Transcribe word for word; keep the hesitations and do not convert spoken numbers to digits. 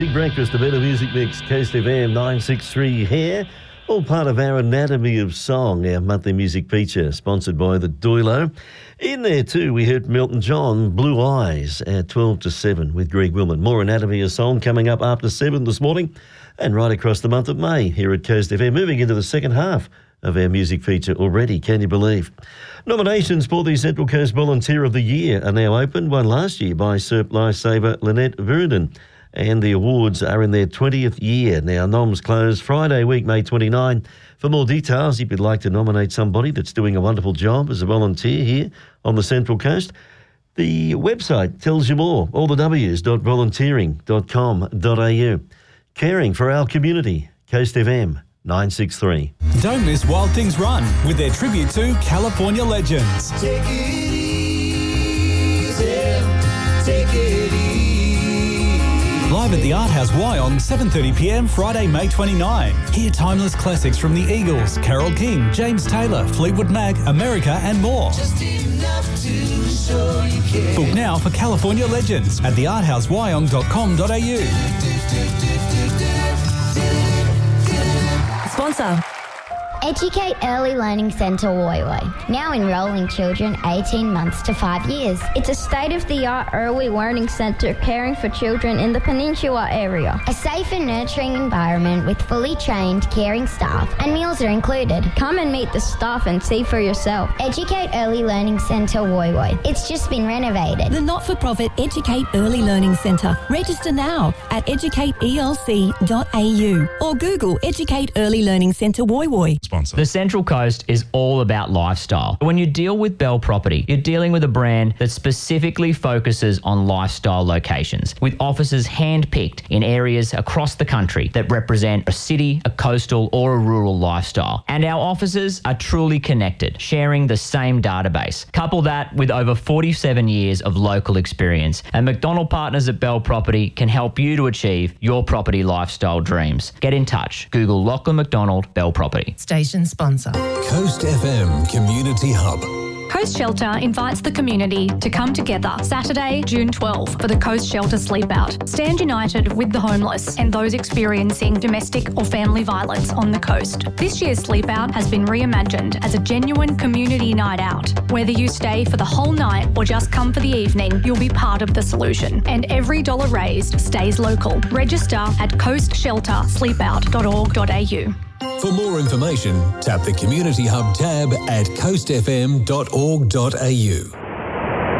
Big breakfast, a better music mix, Coast F M nine sixty-three here. All part of our Anatomy of Song, our monthly music feature, sponsored by the Doilo. In there too, we heard Milton John, Blue Eyes, at twelve to seven with Greg Willman. More Anatomy of Song coming up after seven this morning and right across the month of May here at Coast F M. Moving into the second half of our music feature already, can you believe? Nominations for the Central Coast Volunteer of the Year are now open, one last year by S E R P lifesaver Lynette Vernon. And the awards are in their twentieth year. Now, noms close Friday week, May twenty-ninth. For more details, if you'd like to nominate somebody that's doing a wonderful job as a volunteer here on the Central Coast, the website tells you more, all the w's dot volunteering dot com dot a u. Caring for our community, Coast F M nine sixty-three. Don't miss Wild Things Run with their tribute to California legends. Take it easy, take it easy. Live at the Art House Wyong, seven thirty p m Friday, May twenty-ninth. Hear timeless classics from the Eagles, Carole King, James Taylor, Fleetwood Mac, America and more. Just enough to show you care. Book now for California legends at the art house wyong dot com dot a u. Sponsor. Educate Early Learning Centre Woy Woy, now enrolling children eighteen months to five years. It's a state-of-the-art early learning centre caring for children in the Peninsula area. A safe and nurturing environment with fully trained, caring staff, and meals are included. Come and meet the staff and see for yourself. Educate Early Learning Centre Woy Woy. It's just been renovated. The not-for-profit Educate Early Learning Centre. Register now at educate e l c dot a u or Google Educate Early Learning Centre Woy Woy. Sponsor. The Central Coast is all about lifestyle. When you deal with Bell Property, you're dealing with a brand that specifically focuses on lifestyle locations, with offices hand-picked in areas across the country that represent a city, a coastal or a rural lifestyle. And our offices are truly connected, sharing the same database. Couple that with over forty-seven years of local experience, and McDonald Partners at Bell Property can help you to achieve your property lifestyle dreams. Get in touch. Google Lachlan McDonald Bell Property. Station sponsor. Coast F M Community Hub. Coast Shelter invites the community to come together Saturday, June twelfth for the Coast Shelter Sleep Out. Stand united with the homeless and those experiencing domestic or family violence on the coast. This year's Sleep Out has been reimagined as a genuine community night out. Whether you stay for the whole night or just come for the evening, you'll be part of the solution. And every dollar raised stays local. Register at coast shelter sleep out dot org dot a u. For more information, tap the Community Hub tab at coast f m dot org dot a u.